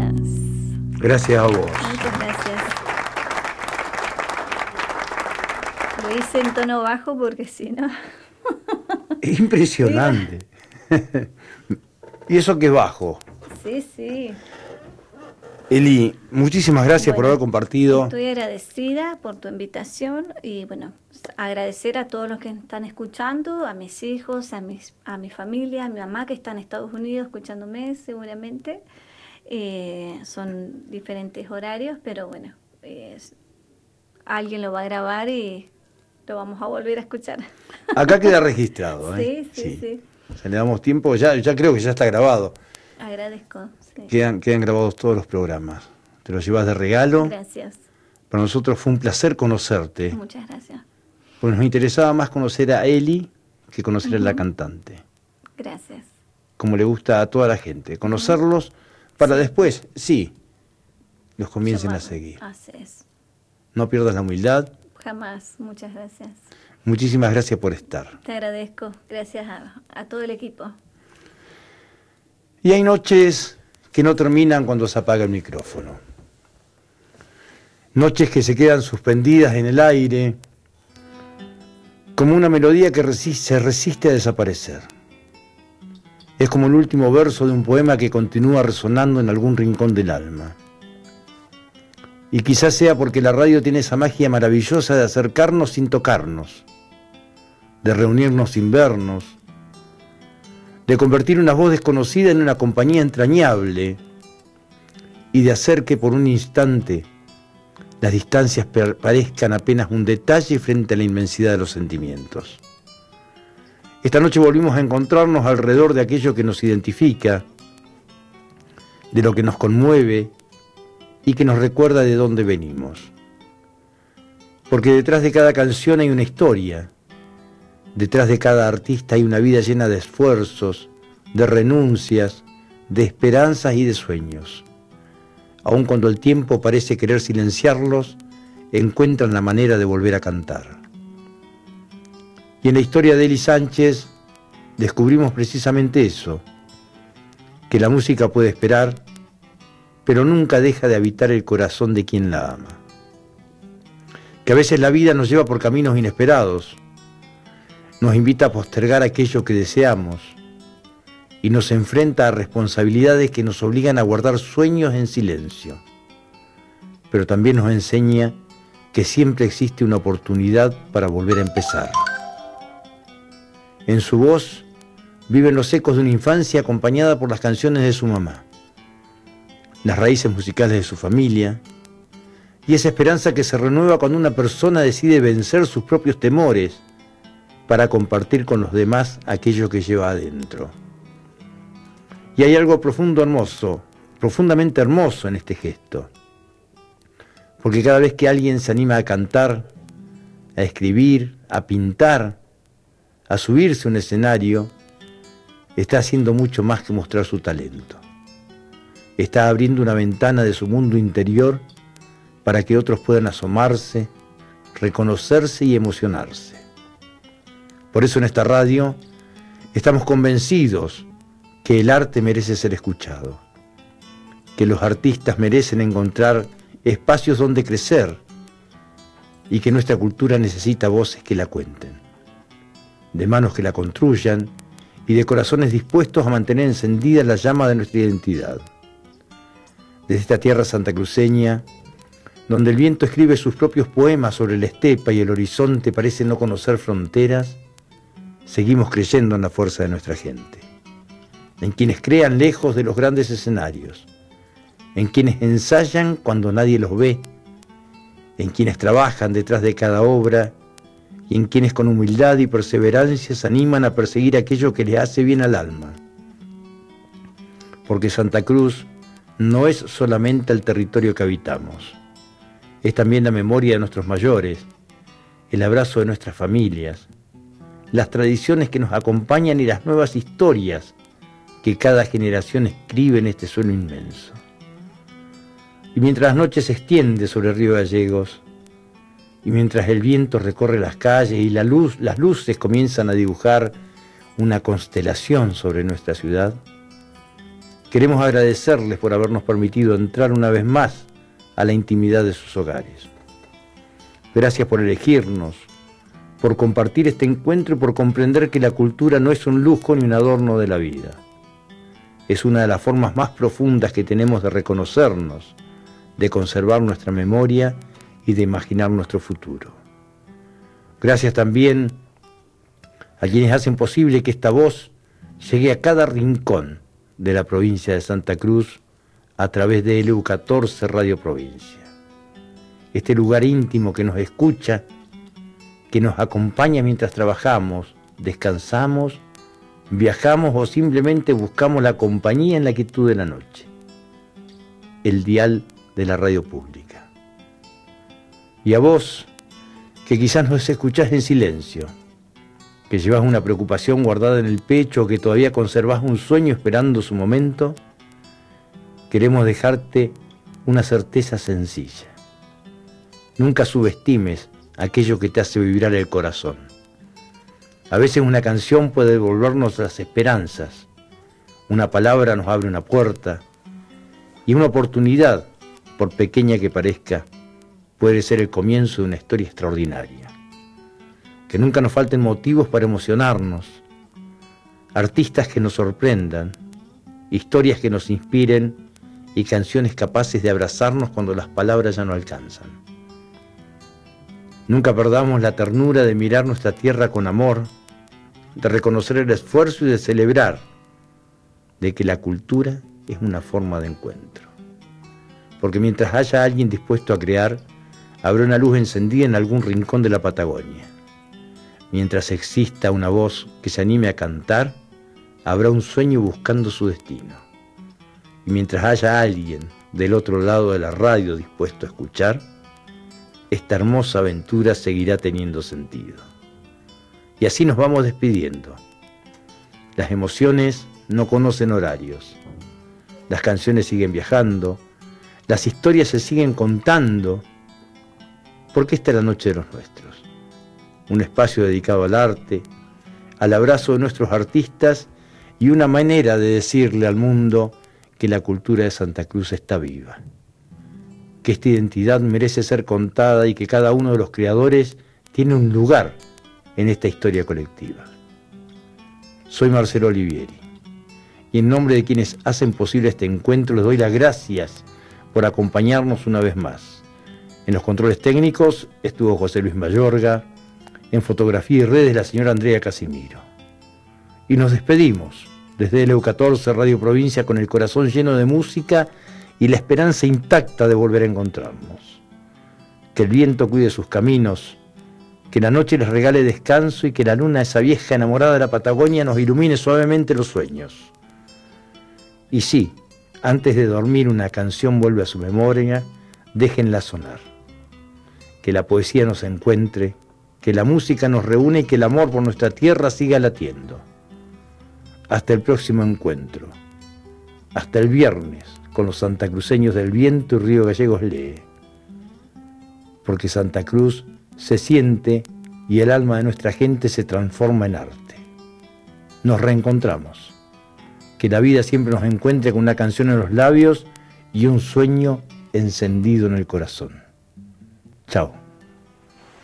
gracias. Gracias a vos. Muchas gracias. Lo hice en tono bajo porque si no... Es impresionante. Y eso que es bajo. Sí, sí. Eli, muchísimas gracias por Bueno, haber compartido. Estoy agradecida por tu invitación y bueno, agradecer a todos los que están escuchando, a mis hijos, a mi familia, a mi mamá que está en Estados Unidos escuchándome seguramente. Son diferentes horarios, pero bueno, alguien lo va a grabar y lo vamos a volver a escuchar. Acá queda registrado. Sí. O sea, le damos tiempo, ya creo que ya está grabado. Agradezco. Sí. Quedan grabados todos los programas. Te los llevas de regalo. Gracias. Para nosotros fue un placer conocerte. Muchas gracias. Pues nos interesaba más conocer a Eli que conocer a la cantante. Gracias. Como le gusta a toda la gente. Conocerlos para después, sí, los comiencen a seguir. Así es. No pierdas la humildad. Jamás. Muchas gracias. Muchísimas gracias por estar. Te agradezco. Gracias a todo el equipo. Y hay noches que no terminan cuando se apaga el micrófono. Noches que se quedan suspendidas en el aire, como una melodía que se resiste a desaparecer. Es como el último verso de un poema que continúa resonando en algún rincón del alma. Y quizás sea porque la radio tiene esa magia maravillosa de acercarnos sin tocarnos, de reunirnos sin vernos, de convertir una voz desconocida en una compañía entrañable y de hacer que por un instante las distancias parezcan apenas un detalle frente a la inmensidad de los sentimientos. Esta noche volvimos a encontrarnos alrededor de aquello que nos identifica, de lo que nos conmueve y que nos recuerda de dónde venimos. Porque detrás de cada canción hay una historia, detrás de cada artista hay una vida llena de esfuerzos, de renuncias, de esperanzas y de sueños. Aun cuando el tiempo parece querer silenciarlos, encuentran la manera de volver a cantar. Y en la historia de Eli Sánchez descubrimos precisamente eso, que la música puede esperar, pero nunca deja de habitar el corazón de quien la ama. Que a veces la vida nos lleva por caminos inesperados, nos invita a postergar aquello que deseamos y nos enfrenta a responsabilidades que nos obligan a guardar sueños en silencio. Pero también nos enseña que siempre existe una oportunidad para volver a empezar. En su voz viven los ecos de una infancia acompañada por las canciones de su mamá, las raíces musicales de su familia y esa esperanza que se renueva cuando una persona decide vencer sus propios temores para compartir con los demás aquello que lleva adentro. Y hay algo profundamente hermoso en este gesto, porque cada vez que alguien se anima a cantar, a escribir, a pintar, a subirse a un escenario, está haciendo mucho más que mostrar su talento. Está abriendo una ventana de su mundo interior para que otros puedan asomarse, reconocerse y emocionarse. Por eso en esta radio estamos convencidos que el arte merece ser escuchado, que los artistas merecen encontrar espacios donde crecer y que nuestra cultura necesita voces que la cuenten, de manos que la construyan y de corazones dispuestos a mantener encendida la llama de nuestra identidad. Desde esta tierra santacruceña, donde el viento escribe sus propios poemas sobre la estepa y el horizonte parece no conocer fronteras, seguimos creyendo en la fuerza de nuestra gente, en quienes crean lejos de los grandes escenarios, en quienes ensayan cuando nadie los ve, en quienes trabajan detrás de cada obra y en quienes con humildad y perseverancia se animan a perseguir aquello que les hace bien al alma. Porque Santa Cruz no es solamente el territorio que habitamos, es también la memoria de nuestros mayores, el abrazo de nuestras familias, las tradiciones que nos acompañan y las nuevas historias que cada generación escribe en este suelo inmenso. Y mientras la noche se extiende sobre el río Gallegos, y mientras el viento recorre las calles y las luces comienzan a dibujar una constelación sobre nuestra ciudad, Queremos agradecerles por habernos permitido entrar una vez más a la intimidad de sus hogares. Gracias por elegirnos, por compartir este encuentro y por comprender que la cultura no es un lujo ni un adorno de la vida. Es una de las formas más profundas que tenemos de reconocernos, de conservar nuestra memoria y de imaginar nuestro futuro. Gracias también a quienes hacen posible que esta voz llegue a cada rincón de la provincia de Santa Cruz a través de LU14 Radio Provincia. Este lugar íntimo que nos escucha, que nos acompaña mientras trabajamos, descansamos, viajamos o simplemente buscamos la compañía en la quietud de la noche. El dial de la radio pública. Y a vos, que quizás nos escuchás en silencio, que llevas una preocupación guardada en el pecho o que todavía conservás un sueño esperando su momento, queremos dejarte una certeza sencilla. Nunca subestimes aquello que te hace vibrar el corazón. A veces una canción puede devolvernos las esperanzas, una palabra nos abre una puerta y una oportunidad, por pequeña que parezca, puede ser el comienzo de una historia extraordinaria. Que nunca nos falten motivos para emocionarnos, artistas que nos sorprendan, historias que nos inspiren y canciones capaces de abrazarnos cuando las palabras ya no alcanzan. Nunca perdamos la ternura de mirar nuestra tierra con amor, de reconocer el esfuerzo y de celebrar de que la cultura es una forma de encuentro. Porque mientras haya alguien dispuesto a crear, habrá una luz encendida en algún rincón de la Patagonia. Mientras exista una voz que se anime a cantar, habrá un sueño buscando su destino. Y mientras haya alguien del otro lado de la radio dispuesto a escuchar, esta hermosa aventura seguirá teniendo sentido. Y así nos vamos despidiendo. Las emociones no conocen horarios. Las canciones siguen viajando, las historias se siguen contando, porque esta es la noche de los nuestros. Un espacio dedicado al arte, al abrazo de nuestros artistas y una manera de decirle al mundo que la cultura de Santa Cruz está viva, que esta identidad merece ser contada y que cada uno de los creadores tiene un lugar en esta historia colectiva. Soy Marcelo Olivieri y en nombre de quienes hacen posible este encuentro les doy las gracias por acompañarnos una vez más. En los controles técnicos estuvo José Luis Mayorga, en fotografía y redes la señora Andrea Casimiro. Y nos despedimos desde LU14 Radio Provincia con el corazón lleno de música y la esperanza intacta de volver a encontrarnos. Que el viento cuide sus caminos, que la noche les regale descanso y que la luna, esa vieja enamorada de la Patagonia, nos ilumine suavemente los sueños. Y sí, antes de dormir una canción vuelve a su memoria, déjenla sonar. Que la poesía nos encuentre, que la música nos reúne y que el amor por nuestra tierra siga latiendo. Hasta el próximo encuentro. Hasta el viernes con los santacruceños del viento y Río Gallegos lee. Porque Santa Cruz se siente y el alma de nuestra gente se transforma en arte. Nos reencontramos. Que la vida siempre nos encuentre con una canción en los labios y un sueño encendido en el corazón. Chao.